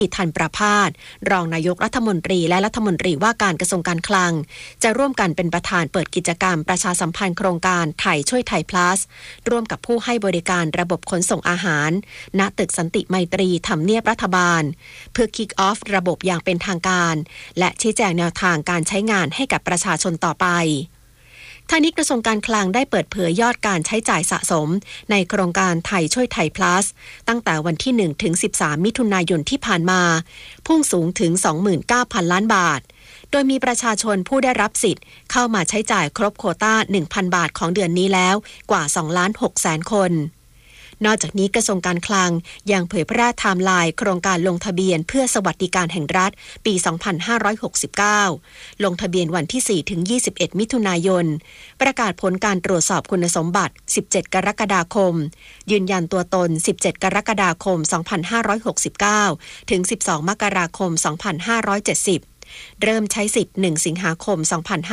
ทันประภาสรองนายกรัฐมนตรีและรัฐมนตรีว่าการกระทรวงการคลังจะร่วมกันเป็นประธานเปิดกิจกรรมประชาสัมพันธ์โครงการไทยช่วยไทย plus ร่วมกับผู้ให้บริการระบบขนส่งอาหารณตึกสันติไมตรีทำเนียบรัฐบาลเพื่อ kick off ระบบอย่างเป็นทางการและชี้แจงแนวทางการใช้งานให้กับประชาชนต่อไปทางนี้กระทรวงการคลังได้เปิดเผยยอดการใช้จ่ายสะสมในโครงการไทยช่วยไทย plus ตั้งแต่วันที่1ถึง13มิถุนายนที่ผ่านมาพุ่งสูงถึง 29,000 ล้านบาทโดยมีประชาชนผู้ได้รับสิทธิ์เข้ามาใช้จ่ายครบโควต้า 1,000 บาทของเดือนนี้แล้วกว่า 2,600,000 คนนอกจากนี้กระทรวงการคลังยังเผยแพร่ไทม์ไลน์โครงการลงทะเบียนเพื่อสวัสดิการแห่งรัฐปี 2569 ลงทะเบียนวันที่4ถึง21มิถุนายนประกาศผลการตรวจสอบคุณสมบัติ17กรกฎาคมยืนยันตัวตน17กรกฎาคม2569ถึง12มกราคม2570เริ่มใช้สิทธิ์1สิงหาคม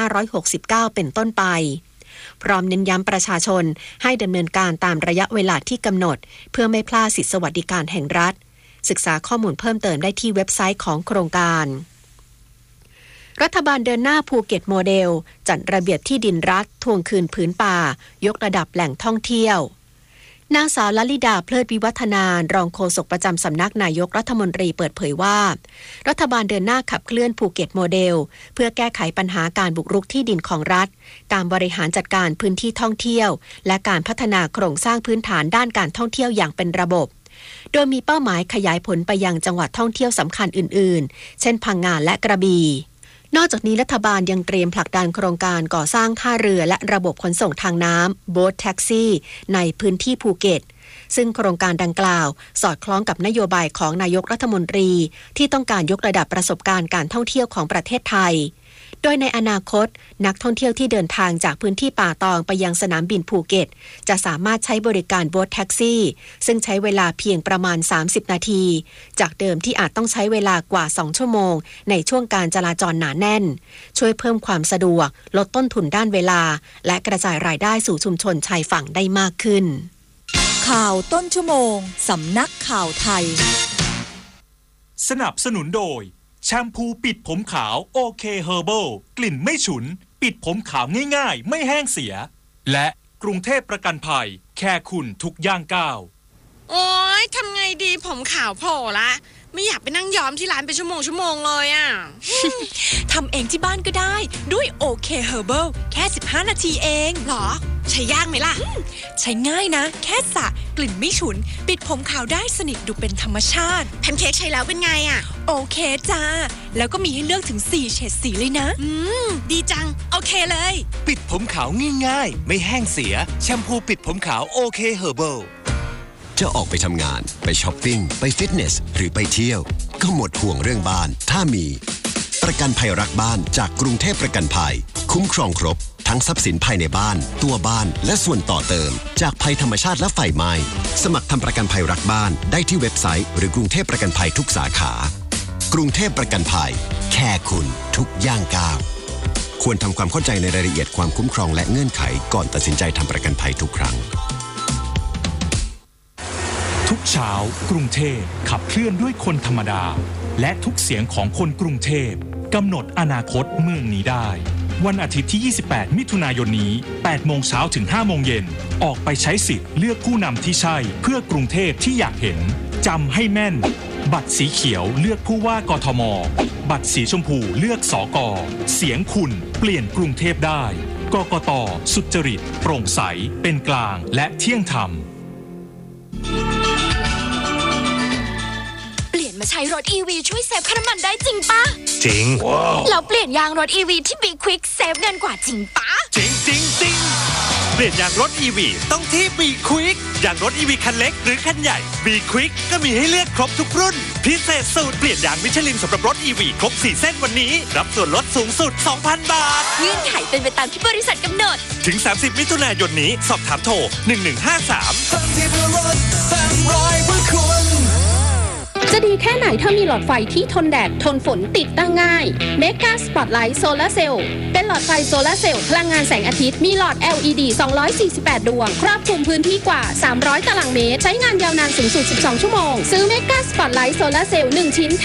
2569เป็นต้นไปพร้อมเน้นย้ำประชาชนให้ดำเนินการตามระยะเวลาที่กำหนดเพื่อไม่พลาดสิทธิสวัสดิการแห่งรัฐศึกษาข้อมูลเพิ่มเติมได้ที่เว็บไซต์ของโครงการรัฐบาลเดินหน้าภูเก็ตโมเดลจัดระเบียบที่ดินรัฐทวงคืนผืนป่ายกระดับแหล่งท่องเที่ยวนางสาวลลิดาเพลิดวิวัฒนารองโฆษกประจำสำนักนายกรัฐมนตรีเปิดเผยว่ารัฐบาลเดินหน้าขับเคลื่อนภูเก็ตโมเดลเพื่อแก้ไขปัญหาการบุกรุกที่ดินของรัฐการบริหารจัดการพื้นที่ท่องเที่ยวและการพัฒนาโครงสร้างพื้นฐานด้านการท่องเที่ยวอย่างเป็นระบบโดยมีเป้าหมายขยายผลไปยังจังหวัดท่องเที่ยวสำคัญอื่นๆเช่นพังงาและกระบี่นอกจากนี้รัฐบาลยังเตรียมผลักดันโครงการก่อสร้างท่าเรือและระบบขนส่งทางน้ำ Boat Taxi ในพื้นที่ภูเก็ตซึ่งโครงการดังกล่าวสอดคล้องกับนโยบายของนายกรัฐมนตรีที่ต้องการยกระดับประสบการณ์การท่องเที่ยวของประเทศไทยโดยในอนาคตนักท่องเที่ยวที่เดินทางจากพื้นที่ป่าตองไปยังสนามบินภูเก็ตจะสามารถใช้บริการ Boat Taxi ซึ่งใช้เวลาเพียงประมาณ30นาทีจากเดิมที่อาจต้องใช้เวลากว่า2ชั่วโมงในช่วงการจราจรหนาแน่นช่วยเพิ่มความสะดวกลดต้นทุนด้านเวลาและกระจายรายได้สู่ชุมชนชายฝั่งได้มากขึ้นข่าวต้นชั่วโมงสำนักข่าวไทยสนับสนุนโดยแชมพูปิดผมขาวโอเคเฮอร์เบิลกลิ่นไม่ฉุนปิดผมขาวง่ายๆไม่แห้งเสียและกรุงเทพประกันภัยแค่คุณทุกย่างก้าวโอ๊ยทำไงดีผมขาวโผล่ละไม่อยากไปนั่งย้อมที่ร้านเป็นชั่วโมงเลยอ่ะทำเองที่บ้านก็ได้ด้วยโอเคเฮอร์เบิลแค่15นาทีเองหรอใช้ยากไหมล่ะใช้ง่ายนะแค่สระกลิ่นไม่ฉุนปิดผมขาวได้สนิทดูเป็นธรรมชาติแพนเค้กใช้แล้วเป็นไงอ่ะโอเคจ้าแล้วก็มีให้เลือกถึง4เฉดสีเลยนะดีจังโอเคเลยปิดผมขาวง่ายๆไม่แห้งเสียแชมพูปิดผมขาวโอเคเฮอร์เบิลจะออกไปทำงานไปช้อปปิ้งไปฟิตเนสหรือไปเที่ยวก็หมดห่วงเรื่องบ้านถ้ามีประกันภัยรักบ้านจากกรุงเทพประกันภัยคุ้มครองครบทั้งทรัพย์สินภายในบ้านตัวบ้านและส่วนต่อเติมจากภัยธรรมชาติและไฟไหม้สมัครทำประกันภัยรักบ้านได้ที่เว็บไซต์หรือกรุงเทพประกันภัยทุกสาขากรุงเทพประกันภัยแค่คุณทุกย่างก้าวควรทำความเข้าใจในรายละเอียดความคุ้มครองและเงื่อนไขก่อนตัดสินใจทำประกันภัยทุกครั้งทุกเช้ากรุงเทพขับเคลื่อนด้วยคนธรรมดาและทุกเสียงของคนกรุงเทพกำหนดอนาคตเมืองนี้ได้วันอาทิตย์ที่28มิถุนายนนี้8โมงเช้าถึง5โมงเย็นออกไปใช้สิทธิ์เลือกผู้นำที่ใช่เพื่อกรุงเทพที่อยากเห็นจำให้แม่นบัตรสีเขียวเลือกผู้ว่ากทมบัตรสีชมพูเลือกสก.เสียงคุณเปลี่ยนกรุงเทพได้กกต.สุจริตโปร่งใสเป็นกลางและเที่ยงธรรมมาใช้รถ EV ช่วยเซฟค่าน้ำมันได้จริงปะจริงแล้วเปลี่ยนยางรถ EV ที่ Be Quick เซฟเงินกว่าจริงปะจริงเปลี่ยนยางรถ EV ต้องที่ Be Quick ยางรถ EV คันเล็กหรือคันใหญ่ Be Quick ก็มีให้เลือกครบทุกรุ่นพิเศษสูตรเปลี่ยนยางมิชลินสำหรับรถ EV ครบ4เส้นวันนี้รับส่วนลดสูงสุด 2,000 บาทเงื่อนไขเป็นไปตามที่บริษัทกำหนดถึง30มิถุนายนนี้สอบถามโทร1153 จะดีแค่ไหนถ้ามีหลอดไฟที่ทนแดดทนฝนติดตั้งง่าย Mega Spotlight Solar Cell เป็นหลอดไฟโซลาร์เซลล์พลังงานแสงอาทิตย์มีหลอด LED 248 ดวงครอบคลุมพื้นที่กว่า300ตารางเมตรใช้งานยาวนานสูงสุด12ชั่วโมงซื้อ Mega Spotlight Solar Cell 1ชิ้น